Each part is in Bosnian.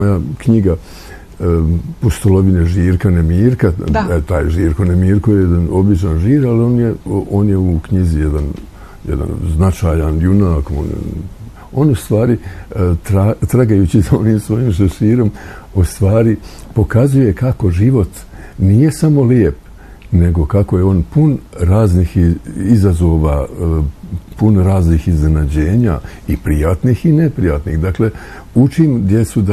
Moja knjiga Pustolovine Žirka Nemirka, taj Žirko Nemirko je jedan običan žir, ali on je u knjizi jedan značajan junak. On u stvari, tragajući za onim svojim šeširom, u stvari pokazuje kako život nije samo lijep, nego kako je on pun raznih izazova, pun raznih iznenađenja i prijatnih i neprijatnih. Dakle, učim djecu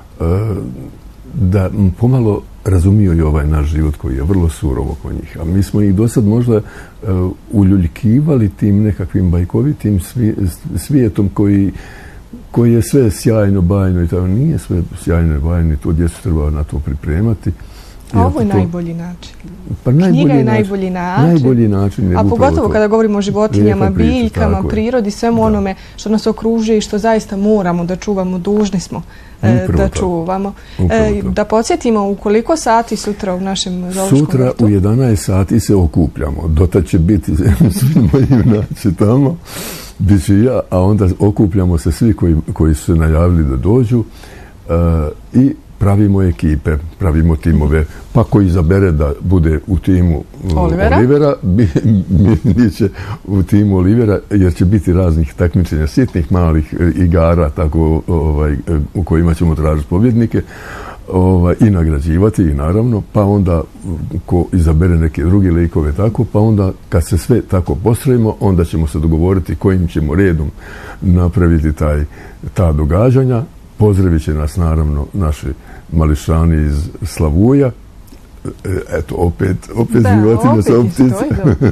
da pomalo razumiju i ovaj naš život koji je vrlo surov oko njih. A mi smo ih do sad možda uljuljkivali tim nekakvim bajkovitim svijetom koji je sve sjajno, bajno i tako. Nije sve sjajno i bajno i to djecu treba na to pripremati. A ovo je najbolji način. Pa knjiga je najbolji način. Najbolji način. A pogotovo kada govorimo o životinjama, biljkama, prirodi, svemu onome što nas okružuje i što zaista moramo da čuvamo, dužni smo da čuvamo. Da podsjetimo, u koliko sati sutra u našem zoološkom Sutra vrtu? U 11 sati se okupljamo. Dotad će biti svi moji junaci tamo. Biće ja, a onda okupljamo se svi koji su se najavili da dođu i pravimo ekipe, pravimo timove, pa ko izabere da bude u timu Olivera, biće u timu Olivera, jer će biti raznih takmičenja, sitnih malih igara, tako u kojima ćemo tražiti pobjednike i nagrađivati i naravno, pa onda ko izabere neke druge likove tako, pa onda kad se sve tako postrojimo, onda ćemo se dogovoriti kojim ćemo redom napraviti ta događanja. Pozdravit će nas naravno naši mališani iz Slavuja. Eto, opet životinja sa ptica.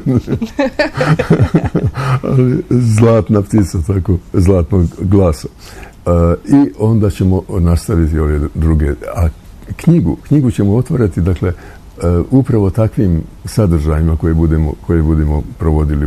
Zlatna ptica, tako, zlatnog glasa. I onda ćemo nastaviti ove druge. A knjigu ćemo otvoriti, dakle, upravo takvim sadržajima koje budemo provodili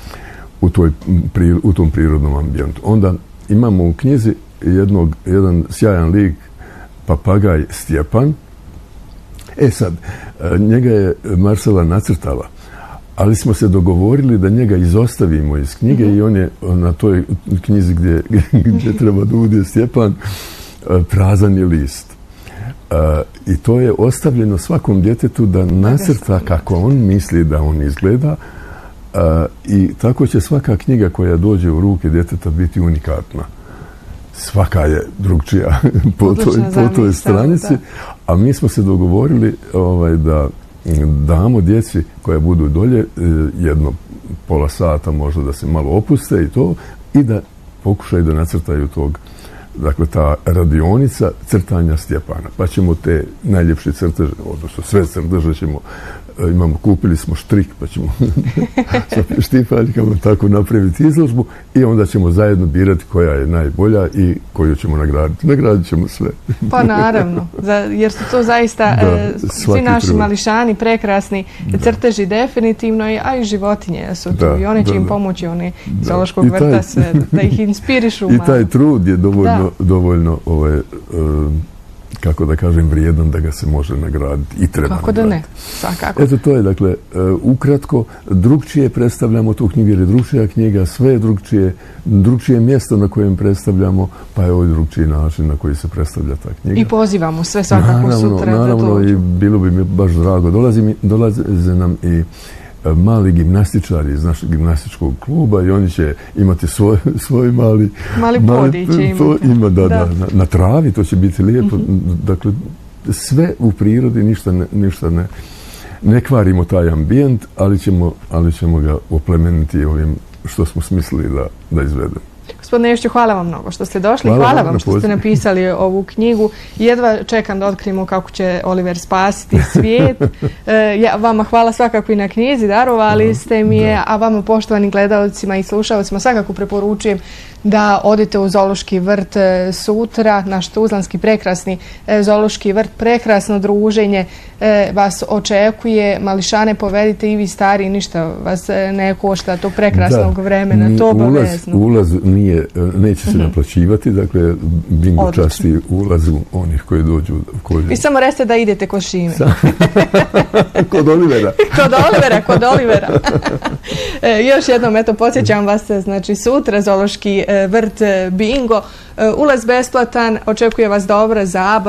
u tom prirodnom ambijentu. Onda imamo u knjizi jedan sjajan lik, papagaj Stjepan. Sad, njega je Marcela nacrtala, ali smo se dogovorili da njega izostavimo iz knjige i on je na toj knjizi gdje treba da bude Stjepan, prazan je list. I to je ostavljeno svakom djetetu da nacrta kako on misli da on izgleda i tako će svaka knjiga koja dođe u ruke djeteta biti unikatna. Svaka je drugčija po toj stranici, a mi smo se dogovorili da damo djeci koja budu dolje jedno pola sata možda da se malo opuste i da pokušaju da nacrtaju dakle ta radionica crtanja Stjepana. Pa ćemo te najljepše crteže, odnosno sve crteže ćemo, kupili smo štrik, pa ćemo sa štipaljkama tako napraviti izložbu i onda ćemo zajedno birati koja je najbolja i koju ćemo nagraditi. Nagradit ćemo sve. Pa naravno, jer su to zaista svi naši mališani prekrasni crteži definitivno, a i životinje su tu i one će im pomoći, one zoološkog vrta sve, da ih inspirišu. I taj trud je dovoljno kako da kažem, vrijedan da ga se može nagraditi i treba nagraditi. Kako da ne, svakako. Eto, to je, dakle, ukratko, drugčije predstavljamo tu knjigu, jer je drugčija knjiga, sve je drugčije mjesto na kojem predstavljamo, pa je ovo drugčiji način na koji se predstavlja ta knjiga. I pozivamo sve svakako sutra da dođu. Naravno, i bilo bi mi baš drago. Dolaze nam i mali gimnastičari iz našeg gimnastičkog kluba i oni će imati svoj mali podij će imati. Na travi, to će biti lijepo. Dakle, sve u prirodi, ništa ne kvarimo taj ambijent, ali ćemo ga oplemeniti ovim što smo smislili da izvedemo. Gospodine Ješću, hvala vam mnogo što ste došli. Hvala vam što ste napisali ovu knjigu. Jedva čekam da otkrimo kako će Oliver spasiti svijet. Vama hvala svakako i na knjizi, darovali ste mi je, a vama, poštovanim gledalcima i slušalcima, svakako preporučujem da odete u zoološki vrt sutra, naš tuzlanski prekrasni zoološki vrt, prekrasno druženje vas očekuje. Mališane povedite i vi stari, ništa vas ne košta tog prekrasnog vremena, to obavezno. Ulaz neće se naplaćivati, dakle bingo časti ulazu onih koji dođu. Vi samo recite da idete kod Šime. Kod Olivera. Kod Olivera. Još jednom, eto, podsjećam vas, znači sutra zoološki vrt bingo, ulaz besplatan, očekuje vas dobra zabava.